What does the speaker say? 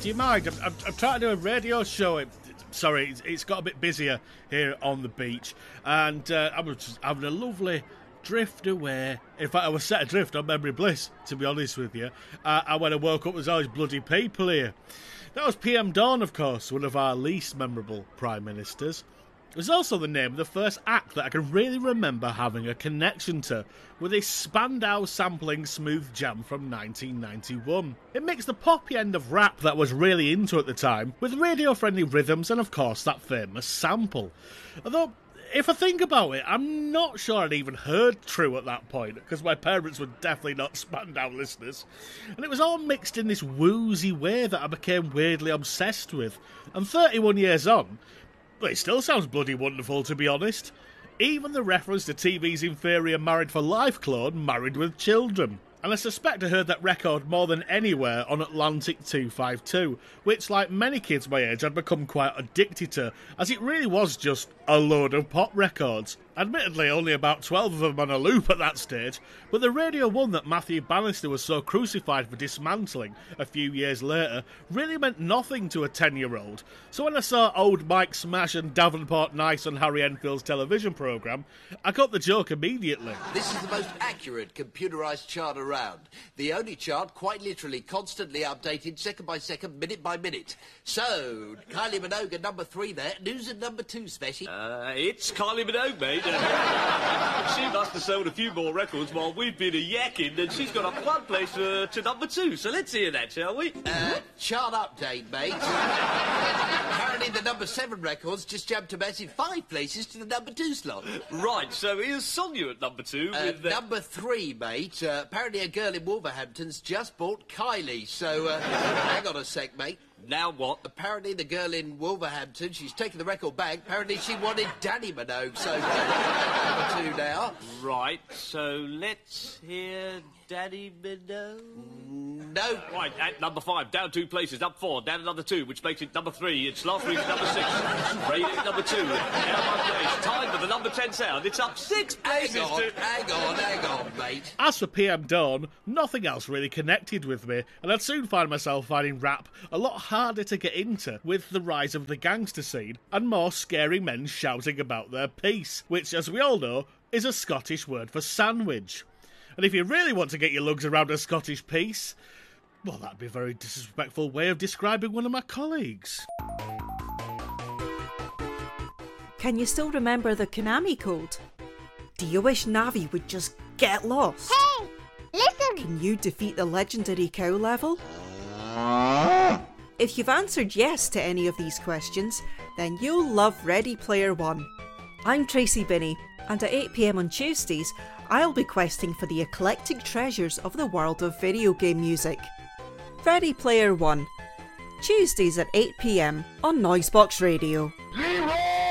Do you mind? I'm trying to do a radio show. Sorry, it's got a bit busier here on the beach. And I was just having a lovely drift away. In fact, I was set adrift on memory bliss, to be honest with you. And when I woke up, there's always bloody people here. That was PM Dawn, of course, one of our least memorable Prime Ministers. It was also the name of the first act that I can really remember having a connection to, with a Spandau sampling Smooth Jam from 1991. It mixed the poppy end of rap that I was really into at the time, with radio-friendly rhythms and of course that famous sample. Although, if I think about it, I'm not sure I'd even heard True at that point, because my parents were definitely not Spandau listeners. And it was all mixed in this woozy way that I became weirdly obsessed with. And 31 years on, well, it still sounds bloody wonderful, to be honest. Even the reference to TV's inferior Married for Life clone, Married with Children. And I suspect I heard that record more than anywhere on Atlantic 252, which, like many kids my age, I'd become quite addicted to, as it really was just a load of pop records. Admittedly, only about 12 of them on a loop at that stage, but the Radio 1 that Matthew Bannister was so crucified for dismantling a few years later really meant nothing to a 10-year-old. So when I saw Old Mike Smash and Davenport Nice on Harry Enfield's television programme, I got the joke immediately. This is the most accurate computerised chart around. The only chart quite literally constantly updated second by second, minute by minute. So, Kylie Minogue at number 3 there. Who's at number 2, Special? It's Kylie Minogue, mate. She must have sold a few more records while we've been a-yakking, and she's got up one place to number 2, so let's hear that, shall we? Chart update, mate. Apparently the number 7 records just jumped a massive 5 places to the number 2 slot. Right, so here's Sonia at number 2 with... Number 3, mate. Apparently a girl in Wolverhampton's just bought Kylie, so hang on a sec, mate. Now what? Apparently the girl in Wolverhampton, she's taken the record back. Apparently she wanted Danny Minogue, so number 2 now. Right, so let's hear Danny Minogue. No. Right, at number 5, down 2 places, up 4, down another 2, which makes it number 3. It's last week's number 6. Raid at number 2, down 1 place. Time for the number 10 sound. It's up 6 places. Hang on, mate. As for PM Dawn, nothing else really connected with me, and I'd soon find myself finding rap a lot harder to get into with the rise of the gangster scene and more scary men shouting about their peace, which, as we all know, is a Scottish word for sandwich. And if you really want to get your lugs around a Scottish peace, well, that'd be a very disrespectful way of describing one of my colleagues. Can you still remember the Konami code? Do you wish Navi would just get lost? Hey, listen! Can you defeat the legendary cow level? If you've answered yes to any of these questions, then you'll love Ready Player One. I'm Tracy Binney, and at 8 PM on Tuesdays, I'll be questing for the eclectic treasures of the world of video game music. Ready Player One, Tuesdays at 8 PM on Noisebox Radio.